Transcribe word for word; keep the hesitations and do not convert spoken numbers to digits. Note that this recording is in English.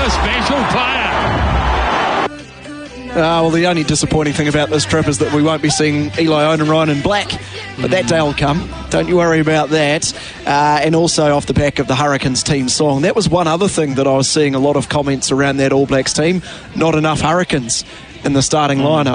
a special player. Uh, well, the only disappointing thing about this trip is that we won't be seeing Eli Onenryan in black, but that day will come. Don't you worry about that. Uh, and also off the back of the Hurricanes team song, that was one other thing that I was seeing a lot of comments around that All Blacks team. Not enough Hurricanes in the starting lineup.